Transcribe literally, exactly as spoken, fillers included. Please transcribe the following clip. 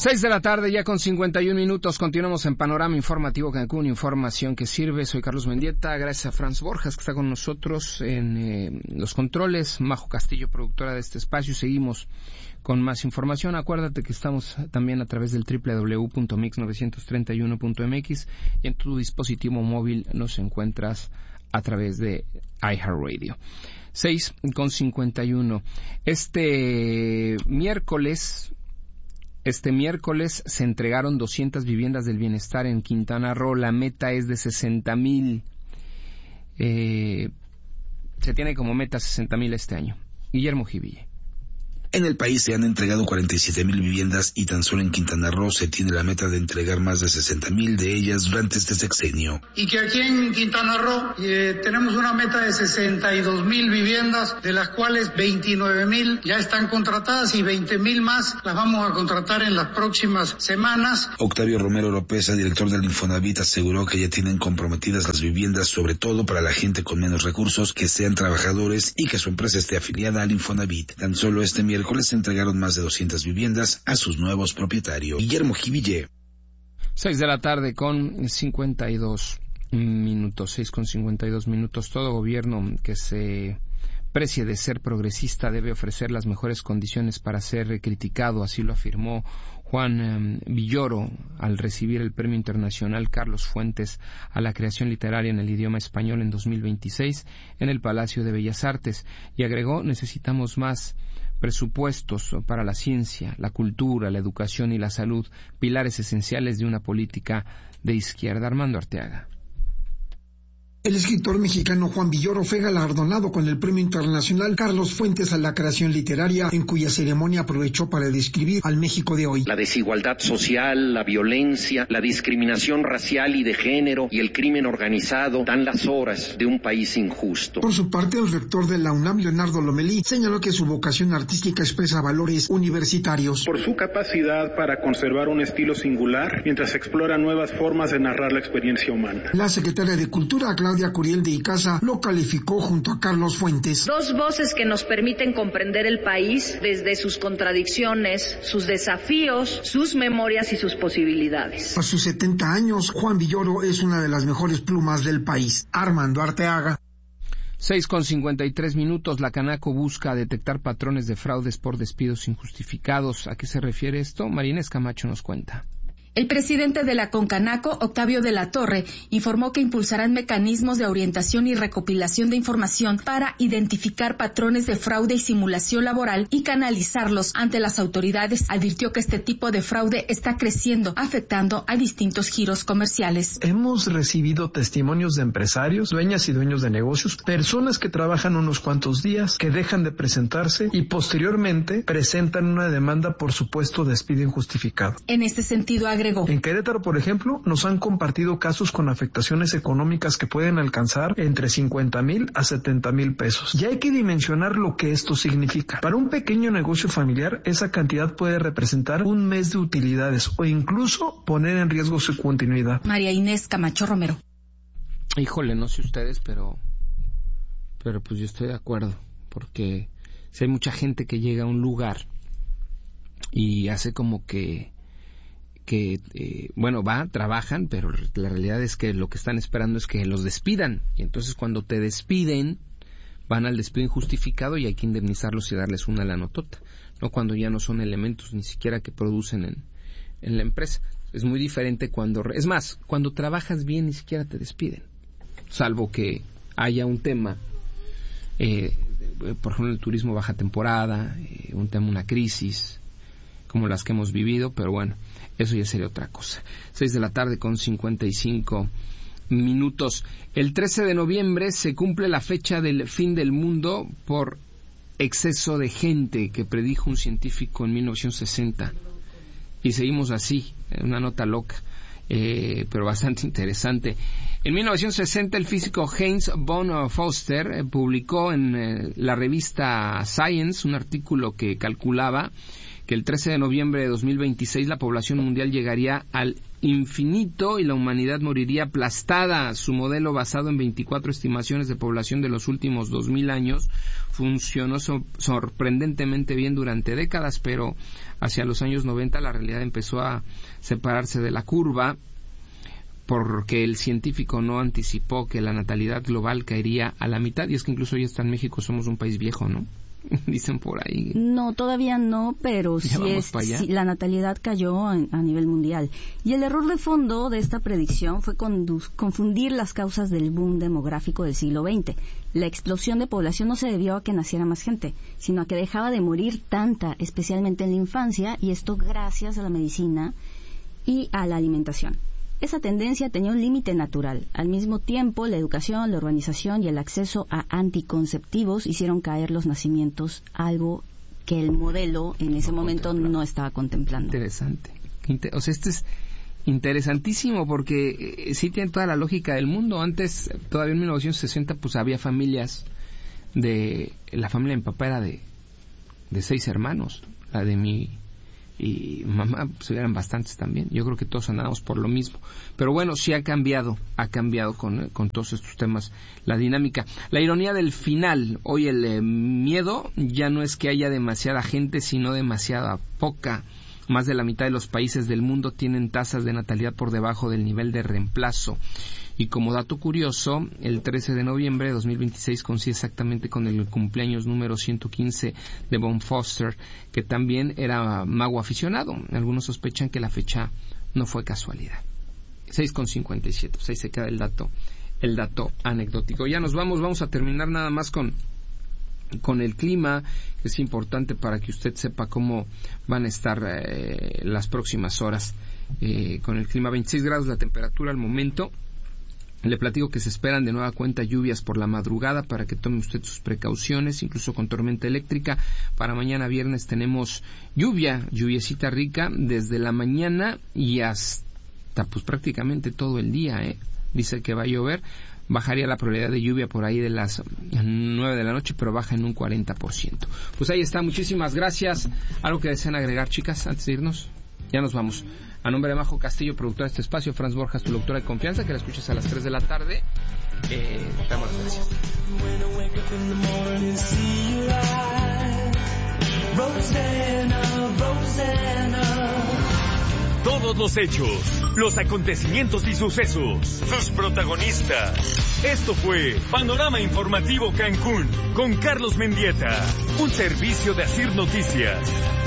Seis de la tarde, ya con cincuenta y un minutos, continuamos en Panorama Informativo Cancún, información que sirve. Soy Carlos Mendieta, gracias a Franz Borjas, que está con nosotros en eh, los controles, Majo Castillo, productora de este espacio. Seguimos con más información. Acuérdate que estamos también a través del doble u doble u doble u punto mix novecientos treinta y uno punto m x y en tu dispositivo móvil nos encuentras a través de iHeartRadio. Seis con cincuenta y uno. Este miércoles... Este miércoles se entregaron doscientas viviendas del bienestar en Quintana Roo. La meta es de sesenta mil. Eh, se tiene como meta sesenta mil este año. Guillermo Jiville. En el país se han entregado cuarenta y siete mil viviendas y tan solo en Quintana Roo se tiene la meta de entregar más de sesenta mil de ellas durante este sexenio. Y que aquí en Quintana Roo eh, tenemos una meta de sesenta y dos mil viviendas, de las cuales veintinueve mil ya están contratadas y veinte mil más las vamos a contratar en las próximas semanas. Octavio Romero López, director del Infonavit, aseguró que ya tienen comprometidas las viviendas, sobre todo para la gente con menos recursos, que sean trabajadores y que su empresa esté afiliada al Infonavit. Tan solo este miércoles se entregaron más de doscientas viviendas a sus nuevos propietarios. Guillermo Jiville. Seis de la tarde con cincuenta y dos minutos, seis con cincuenta y dos minutos. Todo gobierno que se precie de ser progresista debe ofrecer las mejores condiciones para ser criticado, así lo afirmó Juan um, Villoro al recibir el Premio Internacional Carlos Fuentes a la creación literaria en el idioma español en dos mil veintiséis en el Palacio de Bellas Artes, y agregó: necesitamos más presupuestos para la ciencia, la cultura, la educación y la salud, pilares esenciales de una política de izquierda. Armando Arteaga. El escritor mexicano Juan Villoro fue galardonado con el Premio Internacional Carlos Fuentes a la creación literaria, en cuya ceremonia aprovechó para describir al México de hoy. La desigualdad social, la violencia, la discriminación racial y de género y el crimen organizado dan las horas de un país injusto. Por su parte, el rector de la UNAM, Leonardo Lomelí, señaló que su vocación artística expresa valores universitarios. Por su capacidad para conservar un estilo singular, mientras explora nuevas formas de narrar la experiencia humana. La secretaria de Cultura, Claudia Curiel de Icaza, lo calificó junto a Carlos Fuentes. Dos voces que nos permiten comprender el país desde sus contradicciones, sus desafíos, sus memorias y sus posibilidades. A sus setenta años, Juan Villoro es una de las mejores plumas del país. Armando Arteaga. Seis con cincuenta y tres minutos. La Canaco busca detectar patrones de fraudes por despidos injustificados. ¿A qué se refiere esto? María Inés Camacho nos cuenta. El presidente de la Concanaco, Octavio de la Torre, informó que impulsarán mecanismos de orientación y recopilación de información para identificar patrones de fraude y simulación laboral y canalizarlos ante las autoridades. Advirtió que este tipo de fraude está creciendo, afectando a distintos giros comerciales. Hemos recibido testimonios de empresarios, dueñas y dueños de negocios, personas que trabajan unos cuantos días, que dejan de presentarse y posteriormente presentan una demanda por supuesto despido injustificado. En este sentido, agregó: en Querétaro, por ejemplo, nos han compartido casos con afectaciones económicas que pueden alcanzar entre cincuenta mil a setenta mil pesos. Ya hay que dimensionar lo que esto significa. Para un pequeño negocio familiar, esa cantidad puede representar un mes de utilidades o incluso poner en riesgo su continuidad. María Inés Camacho Romero. Híjole, no sé ustedes, pero, pero pues yo estoy de acuerdo, porque si hay mucha gente que llega a un lugar y hace como que que, eh, bueno, va, trabajan, pero la realidad es que lo que están esperando es que los despidan. Y entonces cuando te despiden, van al despido injustificado y hay que indemnizarlos y darles una lanotota. No cuando ya no son elementos ni siquiera que producen en, en la empresa. Es muy diferente cuando... Es más, cuando trabajas bien ni siquiera te despiden. Salvo que haya un tema, eh, por ejemplo, el turismo baja temporada, eh, un tema, una crisis, como las que hemos vivido, pero bueno, eso ya sería otra cosa. Seis de la tarde con cincuenta y cinco minutos. El trece de noviembre se cumple la fecha del fin del mundo por exceso de gente que predijo un científico en mil novecientos sesenta. Y seguimos así, una nota loca, eh, pero bastante interesante. En mil novecientos sesenta el físico Heinz von Foster eh, publicó en eh, la revista Science un artículo que calculaba que el trece de noviembre de dos mil veintiséis la población mundial llegaría al infinito y la humanidad moriría aplastada. Su modelo, basado en veinticuatro estimaciones de población de los últimos dos mil años, funcionó so- sorprendentemente bien durante décadas, pero hacia los años noventa la realidad empezó a separarse de la curva, porque el científico no anticipó que la natalidad global caería a la mitad. Y es que incluso hoy está en México, somos un país viejo, ¿no? Dicen por ahí. No, todavía no, pero sí, es, sí la natalidad cayó en, a nivel mundial. Y el error de fondo de esta predicción fue condu- confundir las causas del boom demográfico del siglo veinte. La explosión de población no se debió a que naciera más gente, sino a que dejaba de morir tanta, especialmente en la infancia, y esto gracias a la medicina y a la alimentación. Esa tendencia tenía un límite natural. Al mismo tiempo, la educación, la urbanización y el acceso a anticonceptivos hicieron caer los nacimientos, algo que el modelo en ese no momento no estaba contemplando. Interesante. O sea, esto es interesantísimo porque eh, sí tiene toda la lógica del mundo. Antes, todavía en mil novecientos sesenta, pues había familias de... La familia de mi papá era de, de seis hermanos. La de mi... y mamá, pues eran bastantes también. Yo creo que todos andamos por lo mismo. Pero bueno, sí ha cambiado, ha cambiado con, con todos estos temas la dinámica. La ironía del final, hoy el eh, miedo ya no es que haya demasiada gente, sino demasiada poca. Más de la mitad de los países del mundo tienen tasas de natalidad por debajo del nivel de reemplazo. Y como dato curioso, el trece de noviembre de dos mil veintiséis coincide exactamente con el cumpleaños número ciento quince de Ben Foster, que también era mago aficionado. Algunos sospechan que la fecha no fue casualidad. seis con cincuenta y siete, pues ahí se queda el dato, el dato anecdótico. Ya nos vamos, vamos a terminar nada más con con el clima, que es importante para que usted sepa cómo van a estar eh, las próximas horas. Eh, con el clima, veintiséis grados la temperatura al momento. Le platico que se esperan de nueva cuenta lluvias por la madrugada para que tome usted sus precauciones, incluso con tormenta eléctrica. Para mañana viernes tenemos lluvia, lluviecita rica desde la mañana y hasta pues prácticamente todo el día, ¿eh? Dice que va a llover. Bajaría la probabilidad de lluvia por ahí de las nueve de la noche, pero baja en un cuarenta por ciento. Pues ahí está, muchísimas gracias. ¿Algo que desean agregar, chicas, antes de irnos? Ya nos vamos. A nombre de Majo Castillo, productora de este espacio, Franz Borjas, tu doctora de confianza, que la escuchas a las tres de la tarde. Eh, damos las gracias. Todos los hechos, los acontecimientos y sucesos, sus protagonistas. Esto fue Panorama Informativo Cancún con Carlos Mendieta, un servicio de Asir Noticias.